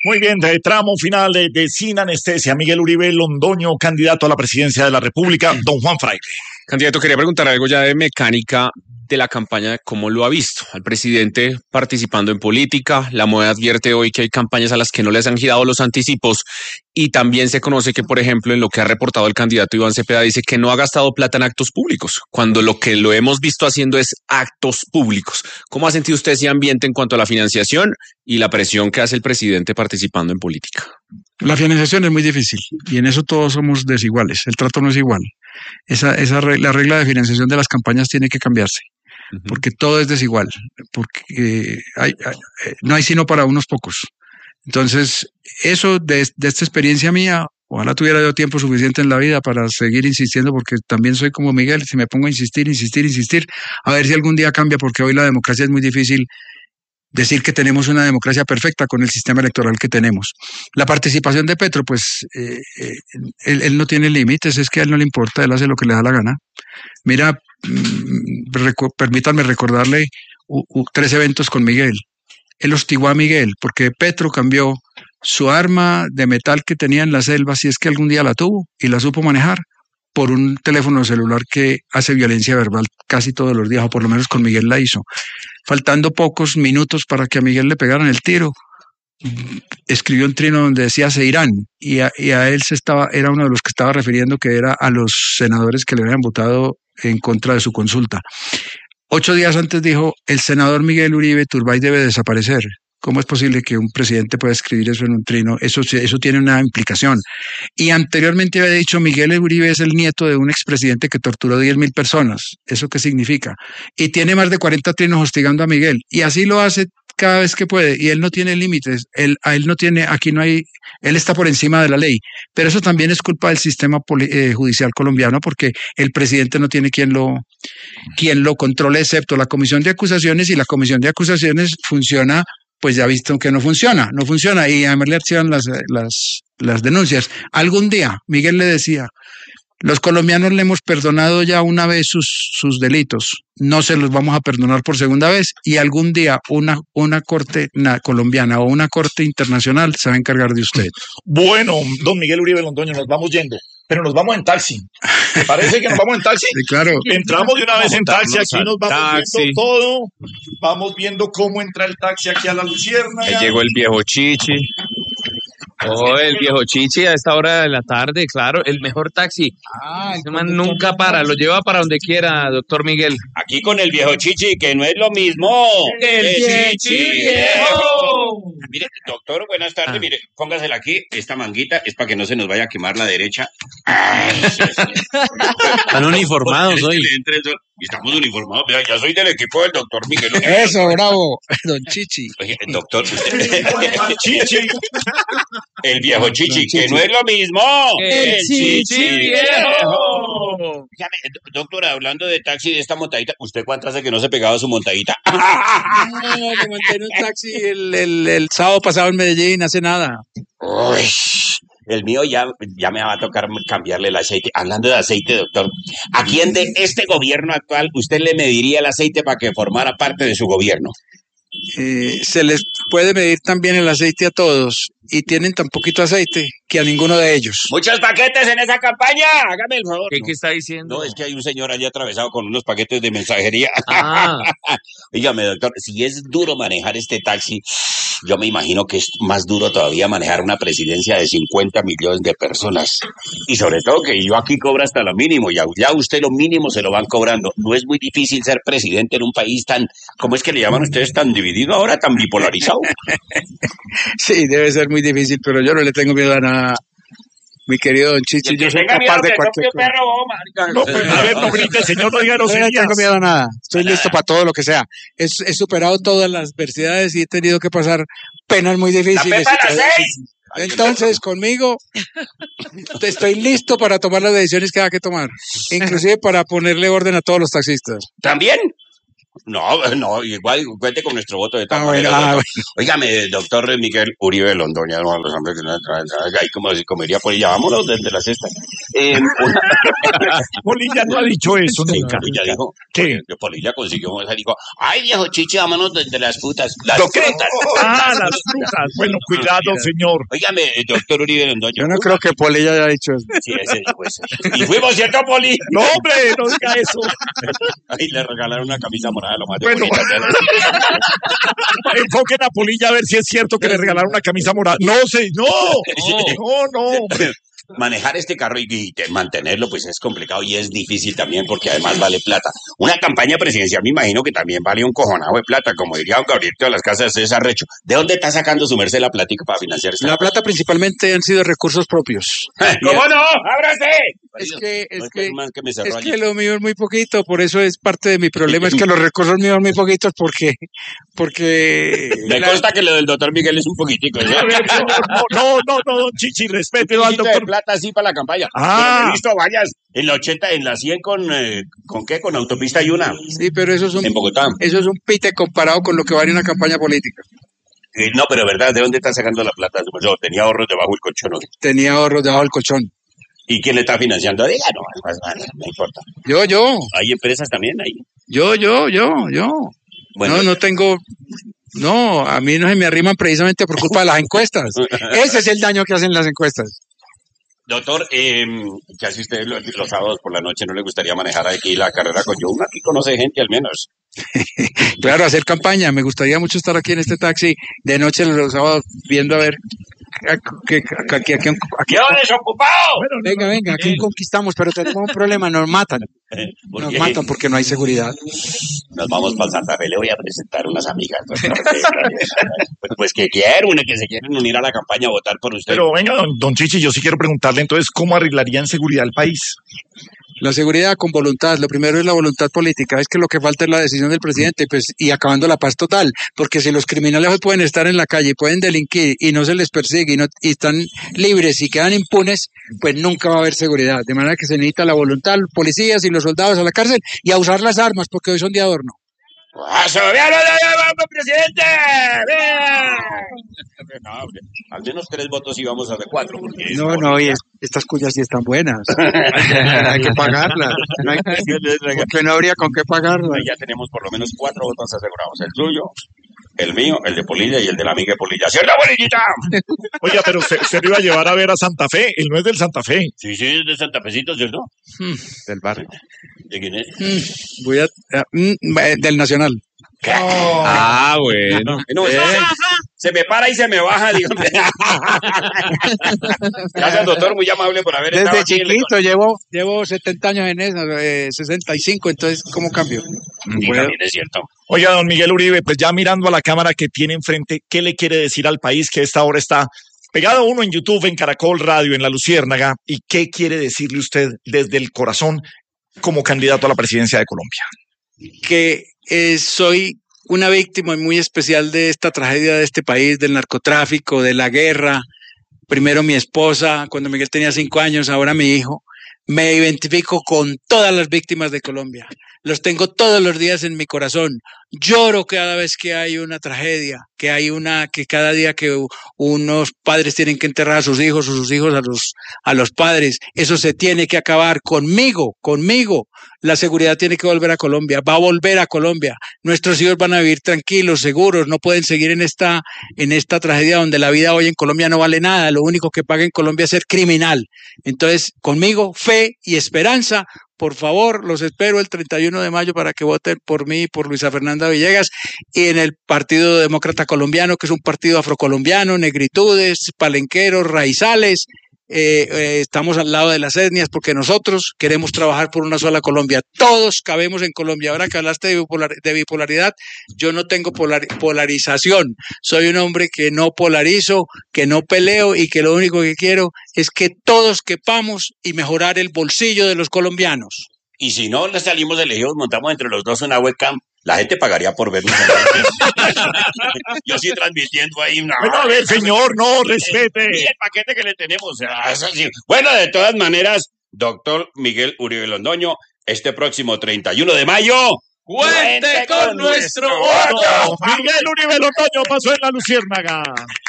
Muy bien, de tramo final de Sin Anestesia, Miguel Uribe Londoño, candidato a la presidencia de la República, don Juan Fraile. Candidato, quería preguntar algo ya de mecánica de la campaña, cómo lo ha visto al presidente participando en política. La Moda advierte hoy que hay campañas a las que no les han girado los anticipos y también se conoce que, por ejemplo, en lo que ha reportado el candidato Iván Cepeda, dice que no ha gastado plata en actos públicos, cuando lo que lo hemos visto haciendo es actos públicos. ¿Cómo ha sentido usted ese ambiente en cuanto a la financiación y la presión que hace el presidente participando en política? La financiación es muy difícil y en eso todos somos desiguales, el trato no es igual. La regla de financiación de las campañas tiene que cambiarse, porque todo es desigual, porque no hay sino para unos pocos. Entonces, eso de esta experiencia mía, ojalá tuviera yo tiempo suficiente en la vida para seguir insistiendo, porque también soy como Miguel, si me pongo a insistir, a ver si algún día cambia, porque hoy la democracia es muy difícil decir que tenemos una democracia perfecta con el sistema electoral que tenemos. La participación de Petro, pues él no tiene límites, es que a él no le importa, él hace lo que le da la gana. Mira, permítanme recordarle 3 eventos con Miguel. Él hostigó a Miguel porque Petro cambió su arma de metal que tenía en la selva, si es que algún día la tuvo y la supo manejar, por un teléfono celular que hace violencia verbal casi todos los días, o por lo menos con Miguel la hizo. Faltando pocos minutos para que a Miguel le pegaran el tiro, escribió un trino donde decía se irán, y a él era uno de los que estaba refiriendo, que era a los senadores que le habían votado en contra de su consulta. 8 días antes dijo, el senador Miguel Uribe Turbay debe desaparecer. ¿Cómo es posible que un presidente pueda escribir eso en un trino? Eso tiene una implicación. Y anteriormente había dicho, Miguel Uribe es el nieto de un expresidente que torturó 10.000 personas. ¿Eso qué significa? Y tiene más de 40 trinos hostigando a Miguel. Y así lo hace cada vez que puede. Y él no tiene límites. Él está por encima de la ley. Pero eso también es culpa del sistema judicial colombiano, porque el presidente no tiene quien lo controle, excepto la comisión de acusaciones, y la comisión de acusaciones funciona, pues ya visto que no funciona, y además le archivan las denuncias. Algún día, Miguel le decía, los colombianos le hemos perdonado ya una vez sus delitos, no se los vamos a perdonar por segunda vez, y algún día una corte colombiana o una corte internacional se va a encargar de usted. Bueno, don Miguel Uribe Londoño, nos vamos yendo, pero nos vamos en taxi. ¿Te parece que nos vamos en taxi? Sí, claro. Entramos de una vez en taxi, aquí nos vamos viendo todo, vamos viendo cómo entra el taxi aquí a la Luciérnaga. Ahí llegó el viejo Chichi. Oh, el viejo Chichi a esta hora de la tarde, claro, el mejor taxi. Ese man nunca para, lo lleva para donde quiera, doctor Miguel. Aquí con el viejo Chichi, que no es lo mismo. ¡El Chichi viejo! Mire, doctor, buenas tardes. Mire, póngasela aquí. Esta manguita es para que no se nos vaya a quemar la derecha. Están uniformados hoy. Estamos uniformados. Vea, ya soy del equipo del doctor Miguel. Eso, bravo, don Chichi. Oye, doctor, usted... Chichi. El viejo Chichi, que no es lo mismo. ¡El Chichi viejo! Doctor, hablando de taxi, de esta montadita, ¿usted cuánto hace que no se pegaba su montadita? Me monté en un taxi el sábado pasado en Medellín, hace nada. Uy, el mío ya me va a tocar cambiarle el aceite. Hablando de aceite, doctor, ¿a quién de este gobierno actual usted le mediría el aceite para que formara parte de su gobierno? Se les puede medir también el aceite a todos, y tienen tan poquito aceite que a ninguno de ellos. ¡Muchos paquetes en esa campaña! Hágame el favor. ¿Qué está diciendo? No, es que hay un señor allí atravesado con unos paquetes de mensajería. Ah. Dígame, doctor, si es duro manejar este taxi, yo me imagino que es más duro todavía manejar una presidencia de 50 millones de personas. Y sobre todo que yo aquí cobro hasta lo mínimo, y ya usted lo mínimo se lo van cobrando. No es muy difícil ser presidente en un país tan, ¿cómo es que le llaman ustedes, tan dividido ahora, tan bipolarizado? Sí, debe ser muy difícil, pero yo no le tengo miedo a nada. Mi querido don Chichi, yo soy capaz de cualquier cosa. No, pues, a ver, no grite, señor, no diga No groserías. tengo miedo a nada. Estoy listo para todo lo que sea. He superado todas las adversidades y he tenido que pasar penas muy difíciles. ¡La Pepa a las 6! Entonces, conmigo, estoy listo para tomar las decisiones que haya que tomar, inclusive para ponerle orden a todos los taxistas. ¿También? No, igual cuente con nuestro voto de todas maneras. Bueno. Óigame, doctor Miguel Uribe Londoño, no, los hombres que no ahí como diría Polilla, vámonos desde la cesta. Polilla no ha dicho eso Sí, nunca. Polilla dijo, ¿Qué? que Polilla consiguió esa, dijo, ay viejo chichi, vámonos desde las putas. Las ¿Lo qué? frutas. Las frutas. Bueno, cuidado, señor. Óigame, doctor Uribe Londoño. Yo no creo que Polilla haya dicho eso. Sí, ese dijo eso. Y fuimos, ¿cierto, Poli? No, hombre, no diga eso. Ahí le regalaron una camisa morada, lo más de Bueno. bonita. Enfoquen a Polilla a ver si es cierto que le regalaron una camisa morada. No, no. Manejar este carro y mantenerlo pues es complicado y es difícil también porque además vale plata. Una campaña presidencial me imagino que también vale un cojonado de plata, como diría don Gabriel de las Casas es arrecho. ¿De dónde está sacando su merced la plática para financiar esta La plata principalmente han sido recursos propios. ¿Cómo no? ¡Ábrase! Es que que lo mío es muy poquito, por eso es parte de mi problema, es que los recursos míos son muy poquitos porque me consta que lo del doctor Miguel es un poquitico. ¿Sí? No, don Chichi, respete al de doctor. plata así para la campaña. Ah. Yo he visto varias en la 80, en la 100 ¿con qué? Con autopista y una. Sí, pero eso es En Bogotá. eso es un pite comparado con lo que vale una campaña política. No, pero verdad, ¿de dónde está sacando la plata? Yo tenía ahorros debajo del colchón. ¿No? Tenía ahorros debajo del colchón. ¿Y quién le está financiando? Diga, no importa. Yo. ¿Hay empresas también ahí? Yo. Bueno, No tengo. No, a mí no se me arriman precisamente por culpa de las encuestas. Ese es el daño que hacen las encuestas. Doctor, ¿qué hace usted los sábados por la noche? ¿No le gustaría manejar aquí la carrera con yo? Uno aquí conoce gente al menos. Claro, hacer campaña. Me gustaría mucho estar aquí en este taxi de noche los sábados viendo a ver. ¿Qué desocupado? Venga, aquí conquistamos, pero tenemos un problema, nos matan. Nos matan porque no hay seguridad. Nos vamos para Santa Fe, le voy a presentar unas amigas. Pues que quieren, que se quieren unir a la campaña a votar por usted. Pero venga, don Chichi, yo sí quiero preguntarle entonces, ¿cómo arreglaría en seguridad el país? La seguridad con voluntad, lo primero es la voluntad política, es que lo que falta es la decisión del presidente, pues, y acabando la paz total, porque si los criminales hoy pueden estar en la calle, pueden delinquir y no se les persigue y están libres y quedan impunes, pues nunca va a haber seguridad, de manera que se necesita la voluntad, policías y los soldados a la cárcel y a usar las armas, porque hoy son de adorno. ¡Presidente! No, al menos 3 votos y vamos a de 4. No, estas cuyas sí están buenas. Hay que pagarlas. Porque no habría con qué pagarlas. Ya tenemos por lo menos 4 votos asegurados. El suyo, el mío, el de Polilla y el de la amiga de Polilla. ¡Cierta, Polillita! Oiga, pero se lo iba a llevar a ver a Santa Fe. Él no es del Santa Fe. Sí, es de Santa Fecito, ¿cierto? Del barrio. ¿De quién es? Del Nacional. Bueno. No, se me para y se me baja, dígame. Gracias, doctor, muy amable por haber estado Desde aquí. chiquito, llevo 70 años en eso, 65, entonces, ¿cómo cambio? Y también es cierto. Oiga, don Miguel Uribe, pues ya mirando a la cámara que tiene enfrente, ¿qué le quiere decir al país que a esta hora está pegado uno en YouTube, en Caracol Radio, en La Luciérnaga? ¿Y qué quiere decirle usted desde el corazón como candidato a la presidencia de Colombia? Que soy una víctima muy especial de esta tragedia de este país, del narcotráfico, de la guerra. Primero mi esposa, cuando Miguel tenía 5 años, ahora mi hijo. Me identifico con todas las víctimas de Colombia. Los tengo todos los días en mi corazón. Lloro cada vez que hay una tragedia, que cada día que unos padres tienen que enterrar a sus hijos o sus hijos a los padres. Eso se tiene que acabar conmigo. La seguridad tiene que volver a Colombia, va a volver a Colombia. Nuestros hijos van a vivir tranquilos, seguros, no pueden seguir en esta tragedia donde la vida hoy en Colombia no vale nada. Lo único que paga en Colombia es ser criminal. Entonces, conmigo, fe y esperanza. Por favor, los espero el 31 de mayo para que voten por mí y por Luisa Fernanda Villegas y en el Partido Demócrata Colombiano, que es un partido afrocolombiano, negritudes, palenqueros, raizales. Estamos al lado de las etnias porque nosotros queremos trabajar por una sola Colombia. Todos cabemos en Colombia. Ahora que hablaste de bipolaridad, yo no tengo polarización. Soy un hombre que no polarizo, que no peleo y que lo único que quiero es que todos quepamos y mejorar el bolsillo de los colombianos. Y si no le salimos elegidos, montamos entre los dos una webcam. La gente pagaría por vernos. Yo sí transmitiendo ahí. No. Bueno, a ver, señor, no, respete. Y el paquete que le tenemos. O sea, es así. Bueno, de todas maneras, doctor Miguel Uribe Londoño, este próximo 31 de mayo, ¡Cuente con nuestro voto! Miguel Uribe Londoño pasó en la Luciérnaga.